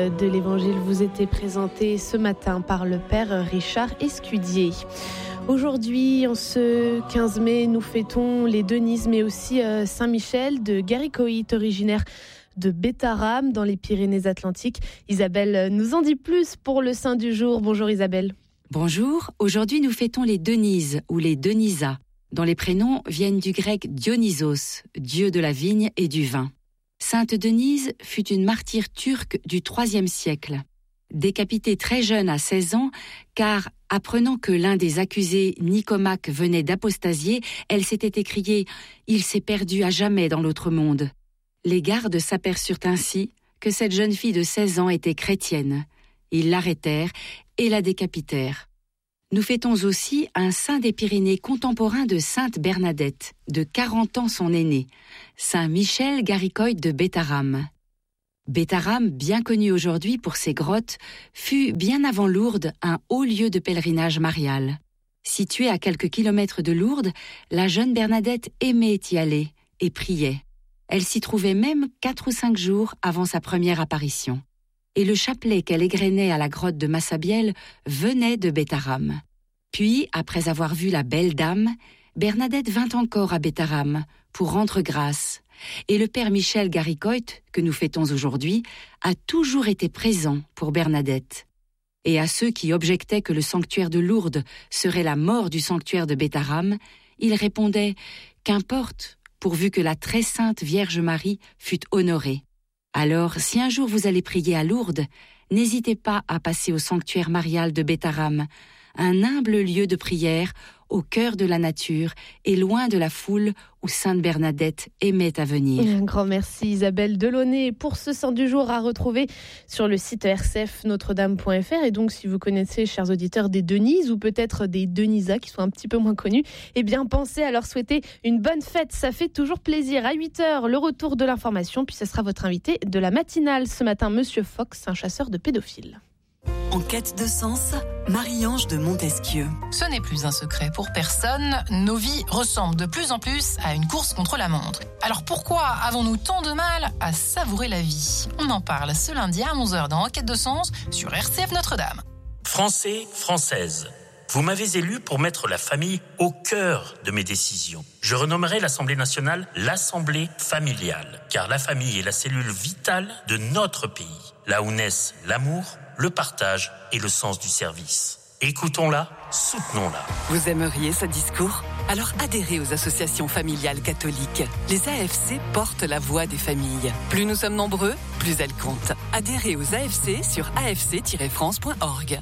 De l'Évangile vous était présenté ce matin par le Père Richard Escudier. Aujourd'hui, en ce 15 mai, nous fêtons les Denises, mais aussi Saint-Michel de Garicoït, originaire de Bétarame, dans les Pyrénées-Atlantiques. Isabelle nous en dit plus pour le saint du jour. Bonjour Isabelle. Bonjour, aujourd'hui nous fêtons les Denises ou les Denisas, dont les prénoms viennent du grec Dionysos, dieu de la vigne et du vin. Sainte Denise fut une martyre turque du IIIe siècle. Décapitée très jeune à 16 ans, car apprenant que l'un des accusés, Nicomaque, venait d'apostasier, elle s'était écriée « Il s'est perdu à jamais dans l'autre monde ». Les gardes s'aperçurent ainsi que cette jeune fille de 16 ans était chrétienne. Ils l'arrêtèrent et la décapitèrent. Nous fêtons aussi un saint des Pyrénées contemporain de sainte Bernadette, de 40 ans son aîné, saint Michel Garicoït de Bétarame. Bétarame, bien connu aujourd'hui pour ses grottes, fut bien avant Lourdes un haut lieu de pèlerinage marial. Située à quelques kilomètres de Lourdes, la jeune Bernadette aimait y aller et priait. Elle s'y trouvait même 4 ou 5 jours avant sa première apparition. Et le chapelet qu'elle égrenait à la grotte de Massabielle venait de Bétarame. Puis, après avoir vu la belle dame, Bernadette vint encore à Bétarame pour rendre grâce. Et le père Michel Garicoït, que nous fêtons aujourd'hui, a toujours été présent pour Bernadette. Et à ceux qui objectaient que le sanctuaire de Lourdes serait la mort du sanctuaire de Bétarame, il répondait « Qu'importe, pourvu que la très sainte Vierge Marie fût honorée. » Alors, si un jour vous allez prier à Lourdes, n'hésitez pas à passer au sanctuaire marial de Bétarame, un humble lieu de prière au cœur de la nature et loin de la foule où sainte Bernadette aimait à venir. Un grand merci Isabelle Delaunay pour ce saint du jour à retrouver sur le site rcfnotredame.fr. Et donc si vous connaissez, chers auditeurs, des Denises ou peut-être des Denisas qui sont un petit peu moins connus, eh bien pensez à leur souhaiter une bonne fête, ça fait toujours plaisir. À 8h, le retour de l'information, puis ce sera votre invité de la matinale ce matin, Monsieur Fox, un chasseur de pédophiles. En quête de sens, Marie-Ange de Montesquieu. Ce n'est plus un secret pour personne, nos vies ressemblent de plus en plus à une course contre la montre. Alors pourquoi avons-nous tant de mal à savourer la vie ? On en parle ce lundi à 11h dans En quête de sens sur RCF Notre-Dame. Français, Françaises, vous m'avez élu pour mettre la famille au cœur de mes décisions. Je renommerai l'Assemblée nationale l'Assemblée familiale, car la famille est la cellule vitale de notre pays, là où naissent l'amour, le partage et le sens du service. Écoutons-la, soutenons-la. Vous aimeriez ce discours ? Alors adhérez aux associations familiales catholiques. Les AFC portent la voix des familles. Plus nous sommes nombreux, plus elles comptent. Adhérez aux AFC sur afc-france.org.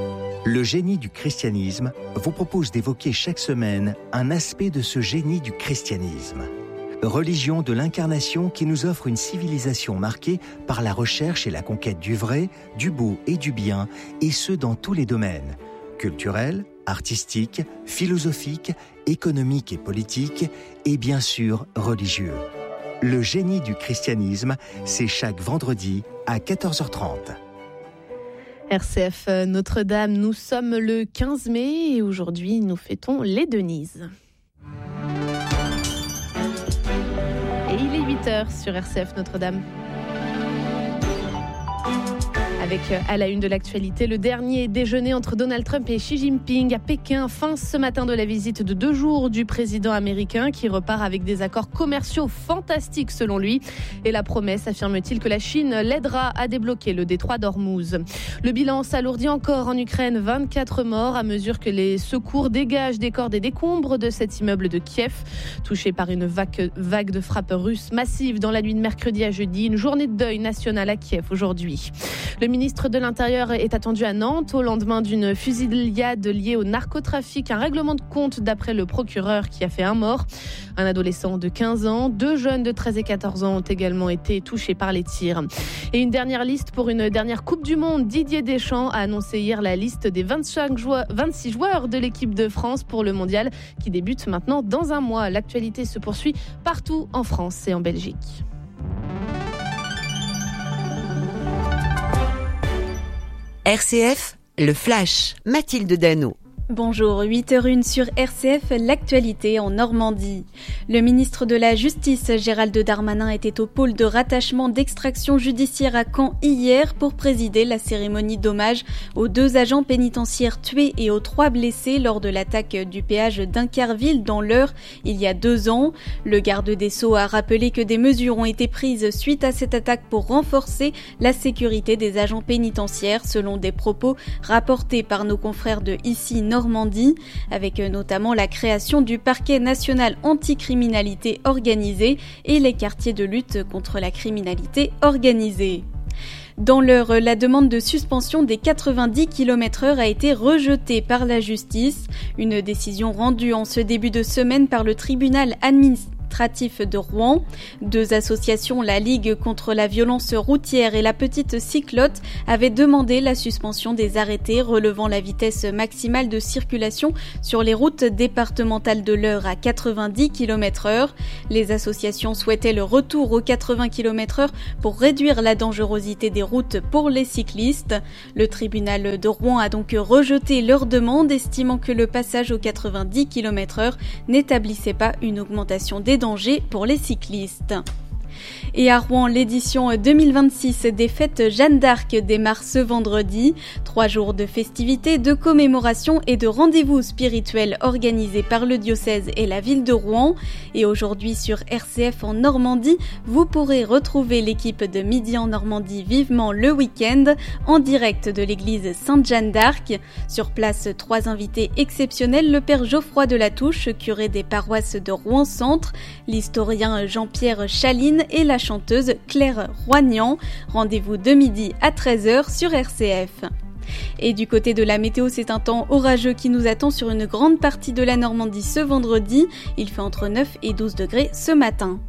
Le génie du christianisme vous propose d'évoquer chaque semaine un aspect de ce génie du christianisme. Religion de l'incarnation qui nous offre une civilisation marquée par la recherche et la conquête du vrai, du beau et du bien, et ce dans tous les domaines, culturels, artistiques, philosophiques, économiques et politiques, et bien sûr religieux. Le génie du christianisme, c'est chaque vendredi à 14h30. RCF Notre-Dame, nous sommes le 15 mai et aujourd'hui nous fêtons les Denises. Et il est 8h sur RCF Notre-Dame. Avec à la une de l'actualité, le dernier déjeuner entre Donald Trump et Xi Jinping à Pékin. Fin ce matin de la visite de 2 jours du président américain qui repart avec des accords commerciaux fantastiques selon lui. Et la promesse, affirme-t-il, que la Chine l'aidera à débloquer le détroit d'Ormuz. Le bilan s'alourdit encore en Ukraine, 24 morts à mesure que les secours dégagent des corps et décombres de cet immeuble de Kiev, touché par une vague de frappes russes massives dans la nuit de mercredi à jeudi. Une journée de deuil national à Kiev aujourd'hui. Le ministre de l'Intérieur est attendu à Nantes au lendemain d'une fusillade liée au narcotrafic. Un règlement de compte d'après le procureur qui a fait un mort. Un adolescent de 15 ans, 2 jeunes de 13 et 14 ans ont également été touchés par les tirs. Et une dernière liste pour une dernière Coupe du Monde. Didier Deschamps a annoncé hier la liste des 26 joueurs de l'équipe de France pour le mondial qui débute maintenant dans un mois. L'actualité se poursuit partout en France et en Belgique. RCF, le Flash, Mathilde Dano. Bonjour, 8h01 sur RCF, l'actualité en Normandie. Le ministre de la Justice, Gérald Darmanin, était au pôle de rattachement d'extraction judiciaire à Caen hier pour présider la cérémonie d'hommage aux 2 agents pénitentiaires tués et aux 3 blessés lors de l'attaque du péage d'Incarville dans l'Eure il y a 2 ans. Le garde des Sceaux a rappelé que des mesures ont été prises suite à cette attaque pour renforcer la sécurité des agents pénitentiaires, selon des propos rapportés par nos confrères de ici Normandie, avec notamment la création du parquet national anticriminalité organisée et les quartiers de lutte contre la criminalité organisée. Dans l'Eure, la demande de suspension des 90 km/h a été rejetée par la justice. Une décision rendue en ce début de semaine par le tribunal administratif de Rouen. 2 associations, la Ligue contre la violence routière et la Petite Cyclotte, avaient demandé la suspension des arrêtés relevant la vitesse maximale de circulation sur les routes départementales de l'Eure à 90 km/h. Les associations souhaitaient le retour aux 80 km/h pour réduire la dangerosité des routes pour les cyclistes. Le tribunal de Rouen a donc rejeté leur demande, estimant que le passage aux 90 km/h n'établissait pas une augmentation des dangers pour les cyclistes. Et à Rouen, l'édition 2026 des fêtes Jeanne d'Arc démarre ce vendredi. 3 jours de festivités, de commémorations et de rendez-vous spirituels organisés par le diocèse et la ville de Rouen. Et aujourd'hui sur RCF en Normandie, vous pourrez retrouver l'équipe de Midi en Normandie vivement le week-end en direct de l'église Sainte-Jeanne d'Arc. Sur place, 3 invités exceptionnels, le père Geoffroy de la Touche, curé des paroisses de Rouen-Centre, l'historien Jean-Pierre Chaline et la chanteuse Claire Roignan. Rendez-vous de midi à 13h sur RCF. Et du côté de la météo, c'est un temps orageux qui nous attend sur une grande partie de la Normandie ce vendredi. Il fait entre 9 et 12 degrés ce matin.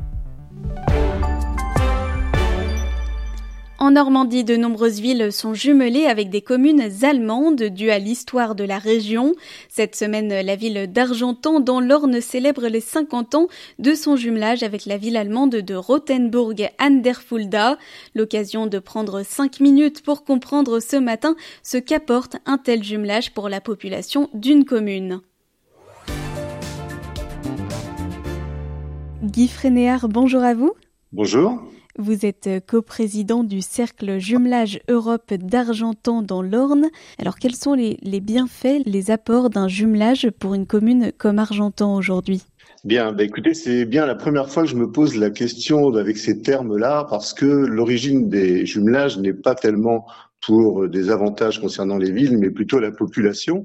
En Normandie, de nombreuses villes sont jumelées avec des communes allemandes dues à l'histoire de la région. Cette semaine, la ville d'Argentan dans l'Orne célèbre les 50 ans de son jumelage avec la ville allemande de Rothenburg an der Fulda. L'occasion de prendre 5 minutes pour comprendre ce matin ce qu'apporte un tel jumelage pour la population d'une commune. Guy Frénéard, bonjour à vous. Bonjour. Vous êtes coprésident du Cercle Jumelage Europe d'Argentan dans l'Orne. Alors quels sont les bienfaits, les apports d'un jumelage pour une commune comme Argentan aujourd'hui ? Bien, écoutez, c'est bien la première fois que je me pose la question avec ces termes-là, parce que l'origine des jumelages n'est pas tellement pour des avantages concernant les villes, mais plutôt la population.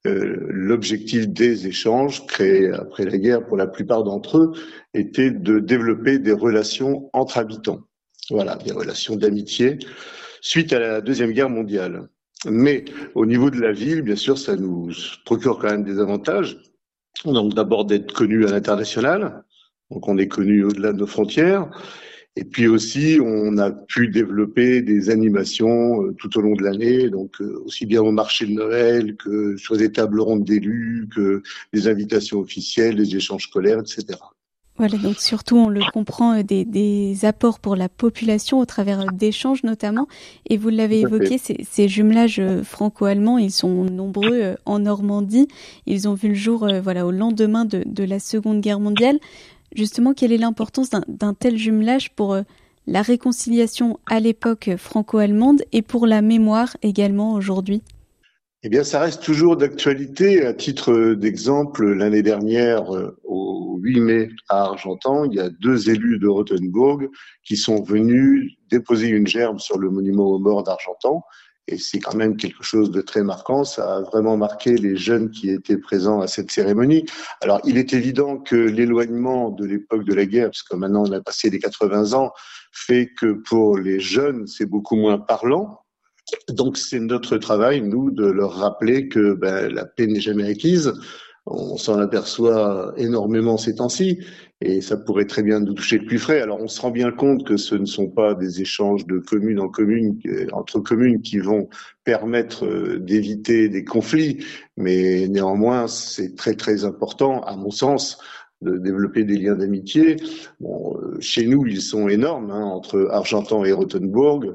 L'objectif des échanges créés après la guerre pour la plupart d'entre eux était de développer des relations entre habitants. Voilà, des relations d'amitié suite à la Deuxième Guerre mondiale. Mais au niveau de la ville, bien sûr, ça nous procure quand même des avantages. Donc d'abord d'être connu à l'international, donc on est connu au-delà de nos frontières. Et puis aussi, on a pu développer des animations tout au long de l'année, donc aussi bien au marché de Noël que sur des tables rondes d'élus, que des invitations officielles, des échanges scolaires, etc. Voilà, donc surtout on le comprend des apports pour la population au travers d'échanges notamment. Et vous l'avez évoqué, ces jumelages franco-allemands, ils sont nombreux en Normandie. Ils ont vu le jour au lendemain de la Seconde Guerre mondiale. Justement, quelle est l'importance d'un tel jumelage pour la réconciliation à l'époque franco-allemande et pour la mémoire également aujourd'hui ? Eh bien, ça reste toujours d'actualité. À titre d'exemple, l'année dernière, au 8 mai à Argentan, il y a 2 élus de Rothenburg qui sont venus déposer une gerbe sur le monument aux morts d'Argentan. Et c'est quand même quelque chose de très marquant. Ça a vraiment marqué les jeunes qui étaient présents à cette cérémonie. Alors, il est évident que l'éloignement de l'époque de la guerre, parce que maintenant on a passé les 80 ans, fait que pour les jeunes, c'est beaucoup moins parlant. Donc, c'est notre travail, nous, de leur rappeler que la paix n'est jamais acquise. On s'en aperçoit énormément ces temps-ci et ça pourrait très bien nous toucher de plus près. Alors, on se rend bien compte que ce ne sont pas des échanges de commune en commune, entre communes qui vont permettre d'éviter des conflits, mais néanmoins, c'est très, très important, à mon sens, de développer des liens d'amitié. Bon, chez nous, ils sont énormes, entre Argentan et Rothenburg.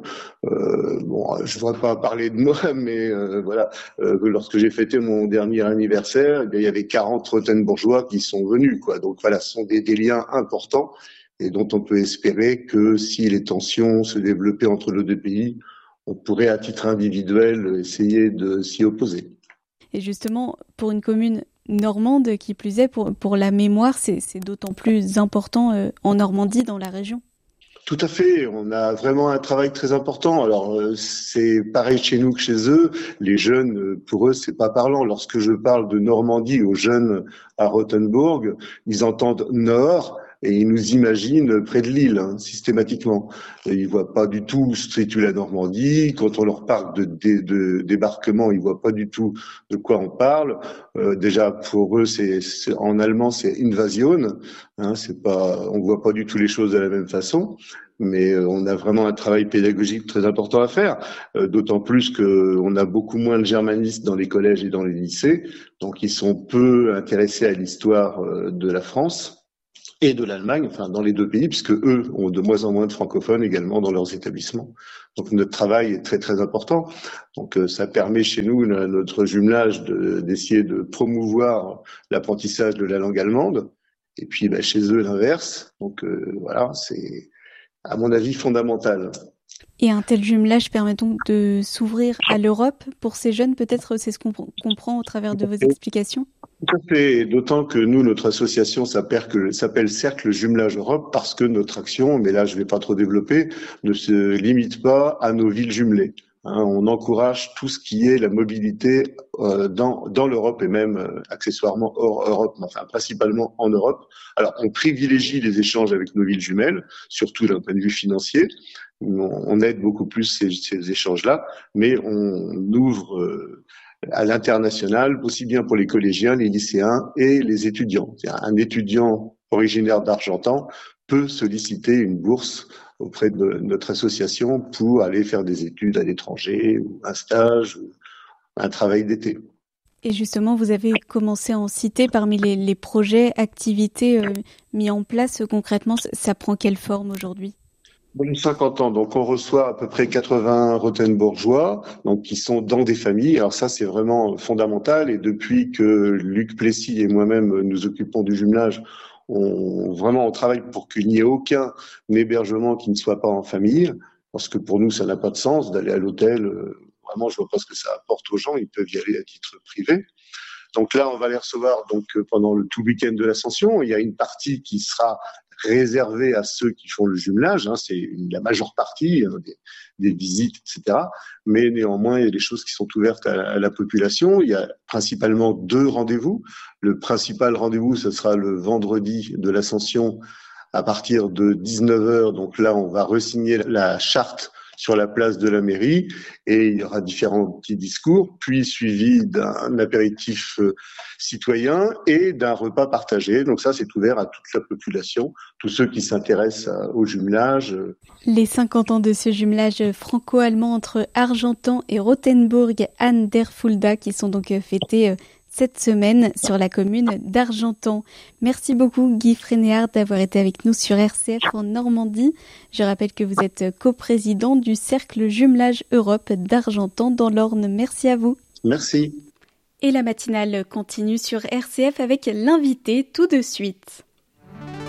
Je ne voudrais pas parler de moi, mais voilà, lorsque j'ai fêté mon dernier anniversaire, il y avait 40 Rothenburgeois qui sont venus, quoi. Donc voilà, ce sont des liens importants et dont on peut espérer que si les tensions se développaient entre les deux pays, on pourrait à titre individuel essayer de s'y opposer. Et justement, pour une commune normande, qui plus est, pour la mémoire, c'est d'autant plus important en Normandie, dans la région. Tout à fait, on a vraiment un travail très important. Alors c'est pareil chez nous que chez eux. Les jeunes, pour eux, c'est pas parlant. Lorsque je parle de Normandie aux jeunes à Rothenburg, ils entendent Nord et ils nous imaginent près de Lille, systématiquement. Et ils voient pas du tout où se situe la Normandie. Quand on leur parle de débarquement, ils voient pas du tout de quoi on parle. Déjà pour eux, c'est en allemand, c'est Invasion. C'est pas, on voit pas du tout les choses de la même façon. Mais on a vraiment un travail pédagogique très important à faire, d'autant plus qu'on a beaucoup moins de germanistes dans les collèges et dans les lycées, donc ils sont peu intéressés à l'histoire de la France et de l'Allemagne, enfin dans les deux pays, puisque eux ont de moins en moins de francophones également dans leurs établissements. Donc notre travail est très très important. Donc ça permet chez nous, notre jumelage, d'essayer de promouvoir l'apprentissage de la langue allemande, et puis chez eux l'inverse. Donc voilà, c'est à mon avis fondamental. Et un tel jumelage permet donc de s'ouvrir à l'Europe pour ces jeunes, peut-être, c'est ce qu'on comprend au travers de vos explications? Tout à fait, d'autant que nous, notre association s'appelle Cercle Jumelage Europe, parce que notre action, mais là je ne vais pas trop développer, ne se limite pas à nos villes jumelées. On encourage tout ce qui est la mobilité dans l'Europe et même accessoirement hors Europe, enfin principalement en Europe. Alors on privilégie les échanges avec nos villes jumelles, surtout d'un point de vue financier. On aide beaucoup plus ces échanges-là, mais on ouvre à l'international, aussi bien pour les collégiens, les lycéens et les étudiants. Un étudiant originaire d'Argentan peut solliciter une bourse auprès de notre association pour aller faire des études à l'étranger, ou un stage, ou un travail d'été. Et justement, vous avez commencé à en citer parmi les projets, activités mis en place concrètement. Ça prend quelle forme aujourd'hui ? 50 ans, donc on reçoit à peu près 80 Rothenburgeois, donc qui sont dans des familles. Alors ça, c'est vraiment fondamental. Et depuis que Luc Plessis et moi-même nous occupons du jumelage, on travaille pour qu'il n'y ait aucun hébergement qui ne soit pas en famille, parce que pour nous, ça n'a pas de sens d'aller à l'hôtel. Vraiment, je vois pas ce que ça apporte aux gens. Ils peuvent y aller à titre privé. Donc là, on va les recevoir pendant tout le week-end de l'Ascension. Il y a une partie qui sera réservé à ceux qui font le jumelage, c'est la majeure partie, des visites, etc. Mais néanmoins, il y a des choses qui sont ouvertes à la population. Il y a principalement 2 rendez-vous. Le principal rendez-vous, ce sera le vendredi de l'Ascension à partir de 19h. Donc là, on va re-signer la charte sur la place de la mairie et il y aura différents petits discours, puis suivi d'un apéritif citoyen et d'un repas partagé. Donc ça, c'est ouvert à toute la population, tous ceux qui s'intéressent au jumelage. Les 50 ans de ce jumelage franco-allemand entre Argentan et Rothenburg an der Fulda qui sont donc fêtés cette semaine sur la commune d'Argentan. Merci beaucoup Guy Frénéard d'avoir été avec nous sur RCF en Normandie. Je rappelle que vous êtes coprésident du Cercle Jumelage Europe d'Argentan dans l'Orne. Merci à vous. Merci. Et la matinale continue sur RCF avec l'invité tout de suite.